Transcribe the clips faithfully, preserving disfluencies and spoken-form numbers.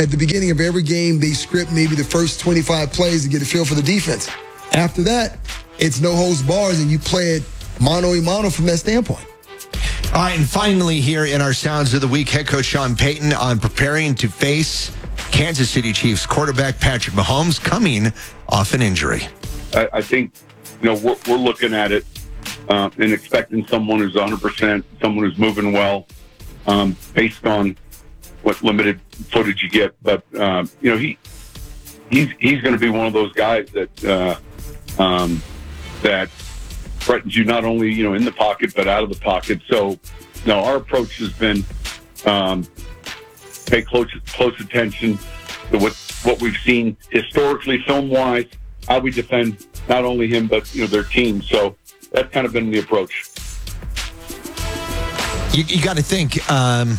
at the beginning of every game, they script maybe the first twenty-five plays to get a feel for the defense. After that, it's no holds bars, and you play it mano a mano from that standpoint. All right, and finally here in our Sounds of the Week, head coach Sean Payton on preparing to face Kansas City Chiefs quarterback Patrick Mahomes coming off an injury. I, I think, you know, we're, we're looking at it uh, and expecting someone who's one hundred percent, someone who's moving well, um, based on what limited footage you get. But, uh, you know, he he's he's going to be one of those guys that uh, um, that threatens you not only, you know, in the pocket, but out of the pocket. So, you know, our approach has been um, pay close close attention to what, what we've seen historically, film-wise, how we defend not only him, but, you know, their team. So that's kind of been the approach. You, you got to think, um,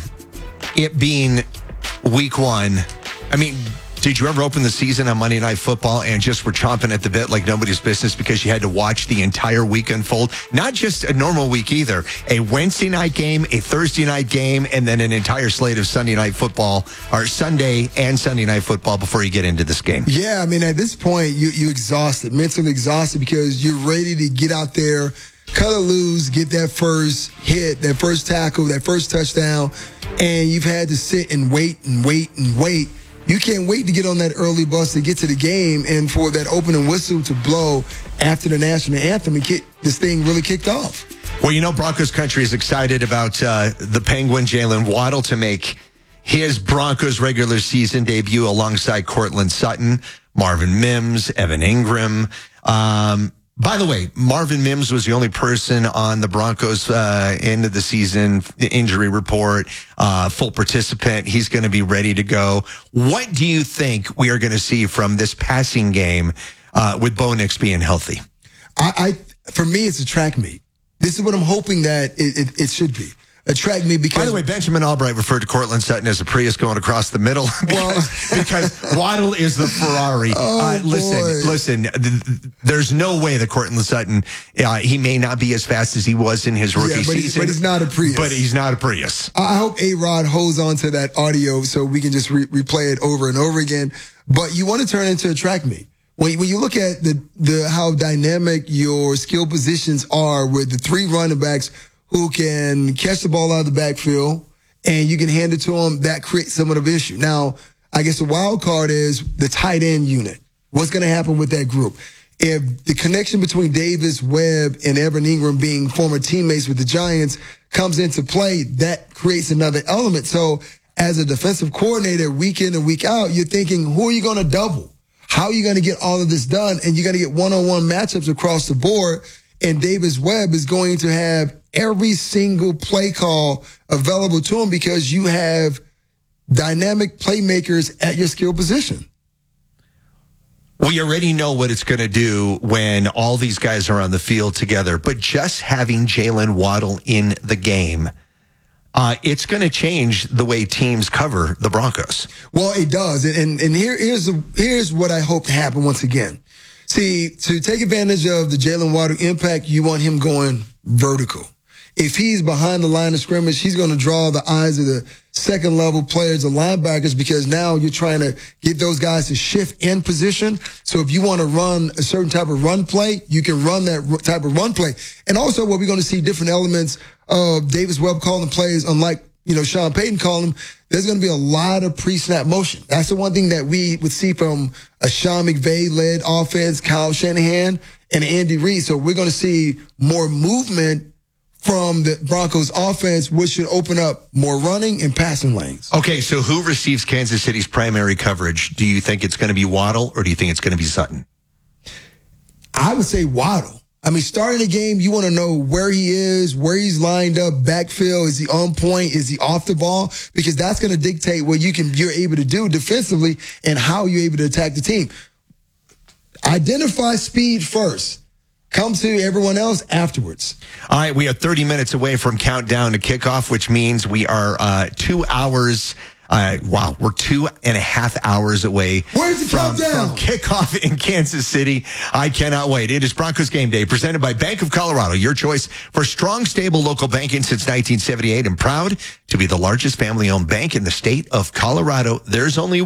it being week one, I mean, did you ever open the season on Monday Night Football and just were chomping at the bit like nobody's business because you had to watch the entire week unfold? Not just a normal week either. A Wednesday night game, a Thursday night game, and then an entire slate of Sunday Night Football, or Sunday and Sunday Night Football before you get into this game. Yeah, I mean, at this point, you, you're exhausted, mentally exhausted, because you're ready to get out there, cut or lose, get that first hit, that first tackle, that first touchdown, and you've had to sit and wait and wait and wait. You can't wait to get on that early bus to get to the game and for that opening whistle to blow after the national anthem and get this thing really kicked off. Well, you know, Broncos country is excited about uh, the Penguin Jalen Waddle to make his Broncos regular season debut alongside Courtland Sutton, Marvin Mims, Evan Ingram. Um, By the way, Marvin Mims was the only person on the Broncos uh, end of the season injury report, uh, full participant. He's going to be ready to go. What do you think we are going to see from this passing game uh, with Bo Nix being healthy? I, I, for me, it's a track meet. This is what I'm hoping that it, it, it should be. A track meet because... By the way, Benjamin Albright referred to Courtland Sutton as a Prius going across the middle because, well, because Waddle is the Ferrari. Oh, uh, listen, boy. listen, th- th- there's no way that Courtland Sutton, uh, he may not be as fast as he was in his rookie yeah, but season. He's, but he's not a Prius. But he's not a Prius. I hope A-Rod holds on to that audio so we can just re- replay it over and over again. But you want to turn it into a track meet. When, when you look at the, the how dynamic your skill positions are with the three running backs who can catch the ball out of the backfield and you can hand it to them, that creates somewhat of an issue. Now, I guess the wild card is the tight end unit. What's going to happen with that group? If the connection between Davis, Webb, and Evan Ingram being former teammates with the Giants comes into play, that creates another element. So as a defensive coordinator, week in and week out, you're thinking, who are you going to double? How are you going to get all of this done? And you're going to get one-on-one matchups across the board. And Davis Webb is going to have every single play call available to him because you have dynamic playmakers at your skill position. We already know what it's going to do when all these guys are on the field together, but just having Jalen Waddle in the game, uh, it's going to change the way teams cover the Broncos. Well, it does. And, and here, here's, the, here's what I hope to happen once again. See, to take advantage of the Jalen Waddle impact, you want him going vertical. If he's behind the line of scrimmage, he's going to draw the eyes of the second level players, the linebackers, because now you're trying to get those guys to shift in position. So if you want to run a certain type of run play, you can run that type of run play. And also what we're going to see different elements of Davis Webb calling plays, unlike, you know, Sean Payton calling them. There's going to be a lot of pre-snap motion. That's the one thing that we would see from a Sean McVay-led offense, Kyle Shanahan, and Andy Reid. So we're going to see more movement from the Broncos offense, which should open up more running and passing lanes. Okay, so who receives Kansas City's primary coverage? Do you think it's going to be Waddle or do you think it's going to be Sutton? I would say Waddle. I mean, starting the game, you want to know where he is, where he's lined up, backfield. Is he on point? Is he off the ball? Because that's going to dictate what you can, you're able to do defensively and how you're able to attack the team. Identify speed first. Come to everyone else afterwards. All right, we are thirty minutes away from countdown to kickoff, which means we are uh, two hours. Uh, wow, we're two and a half hours away Where's the from, countdown? from kickoff in Kansas City. I cannot wait. It is Broncos Game Day, presented by Bank of Colorado, your choice for strong, stable local banking since nineteen seventy-eight, and proud to be the largest family-owned bank in the state of Colorado. There's only